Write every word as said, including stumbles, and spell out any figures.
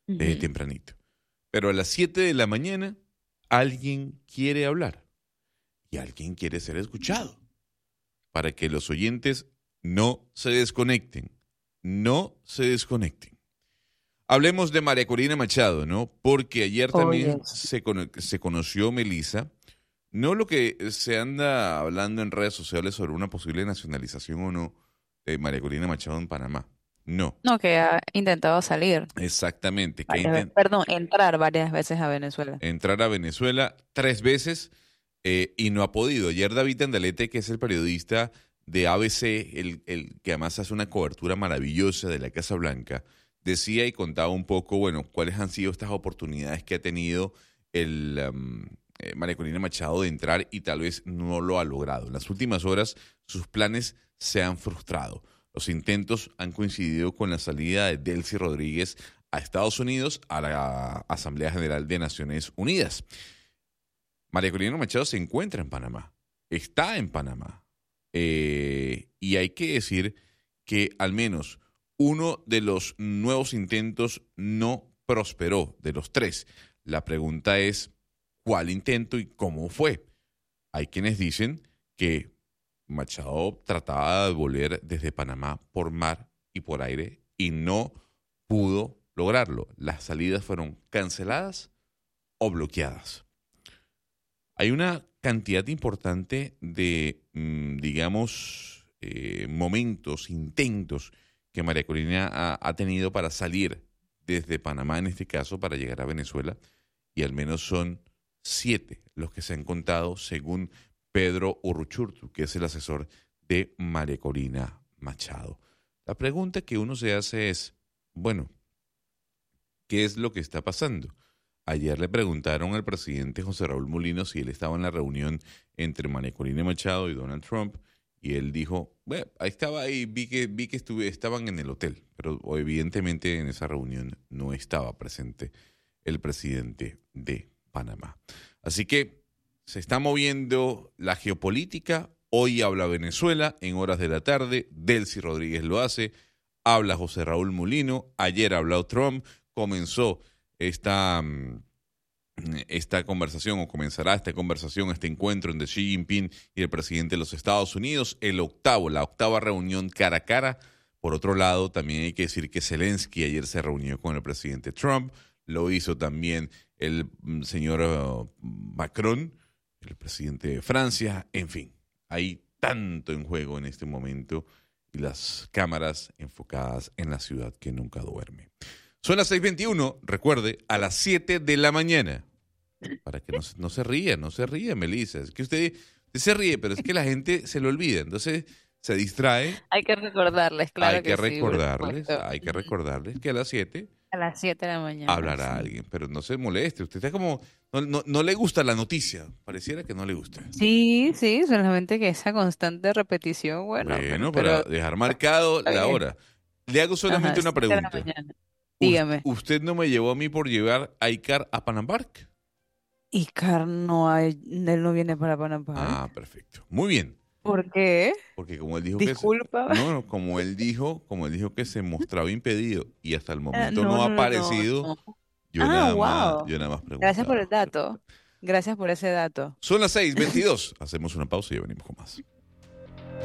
desde Ujú. tempranito. Pero a las siete de la mañana alguien quiere hablar y alguien quiere ser escuchado para que los oyentes no se desconecten, no se desconecten. Hablemos de María Corina Machado, ¿no? Porque ayer Oye, también se, cono- se conoció Melissa, no lo que se anda hablando en redes sociales sobre una posible nacionalización o no de María Corina Machado en Panamá. No, no, que ha intentado salir exactamente, que varias veces, intenta perdón, entrar varias veces a Venezuela. entrar a Venezuela tres veces eh, y no ha podido. Ayer David Andalete, que es el periodista de A B C, el, el que además hace una cobertura maravillosa de la Casa Blanca, decía y contaba un poco, bueno, cuáles han sido estas oportunidades que ha tenido el um, eh, María Corina Machado de entrar y tal vez no lo ha logrado. En las últimas horas sus planes se han frustrado. Los intentos han coincidido con la salida de Delcy Rodríguez a Estados Unidos a la Asamblea General de Naciones Unidas. María Corina Machado se encuentra en Panamá, está en Panamá. Eh, y hay que decir que al menos uno de los nuevos intentos no prosperó, de los tres. La pregunta es, ¿cuál intento y cómo fue? Hay quienes dicen que Machado trataba de volver desde Panamá por mar y por aire y no pudo lograrlo. Las salidas fueron canceladas o bloqueadas. Hay una cantidad importante de, mm, digamos, eh, momentos, intentos que María Corina ha, ha tenido para salir desde Panamá, en este caso, para llegar a Venezuela, y al menos son siete los que se han contado según Pedro Urruchurtu, que es el asesor de María Corina Machado. La pregunta que uno se hace es, bueno, ¿qué es lo que está pasando? Ayer le preguntaron al presidente José Raúl Mulino si él estaba en la reunión entre María Corina Machado y Donald Trump, y él dijo, bueno, ahí estaba ahí, vi que, vi que estuve, estaban en el hotel, pero evidentemente en esa reunión no estaba presente el presidente de Panamá. Así que se está moviendo la geopolítica. Hoy habla Venezuela en horas de la tarde, Delcy Rodríguez lo hace, habla José Raúl Mulino, ayer habló Trump, comenzó esta, mm, esta conversación o comenzará esta conversación, este encuentro entre Xi Jinping y el presidente de los Estados Unidos, el octavo, la octava reunión cara a cara. Por otro lado, también hay que decir que Zelensky ayer se reunió con el presidente Trump, lo hizo también el mm, señor uh, Macron, el presidente de Francia, en fin, hay tanto en juego en este momento y las cámaras enfocadas en la ciudad que nunca duerme. Son las seis veintiuno, recuerde, a las siete de la mañana. Para que no, se- no se ría, no se ría, Melissa. Es que usted, usted se ríe, pero es que la gente se lo olvida. Entonces se distrae. Hay que recordarles, Hay claro que que sí, por recordarles, supuesto. hay que Ujú. recordarles que a las siete A las siete de la mañana, hablará sí. alguien. Pero no se moleste, usted está como, no, no, no le gusta la noticia. Pareciera que no le gusta. Sí, sí, solamente que esa constante repetición, bueno, bueno, Bueno, para pero dejar marcado está la bien. hora. Le hago Ajá, solamente una siete de la pregunta. mañana. Us- Dígame. ¿Usted no me llevó a mí por llevar a Icar a Panam Park? Y Car no hay, él no viene para Panamá Ah, Park. perfecto. Muy bien. ¿Por qué? Porque como él dijo que se- Disculpa. no, no, como él dijo, como él dijo que se mostraba impedido y hasta el Ah, momento no, no ha no, no, no, aparecido, no. yo Ah, nada más, wow. yo nada más Gracias por preguntaba. el dato. Gracias por ese dato. Son las seis veintidós. Hacemos una pausa y ya venimos con más.